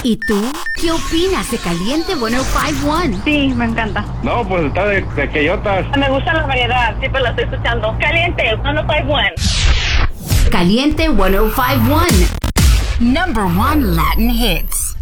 ¿Y tú? ¿Qué opinas de Caliente 105.1? Sí, me encanta. No, pues está de queyotas. Me gusta la variedad, siempre la estoy escuchando. Caliente 105.1. Caliente 105.1. Number 1 Latin hits.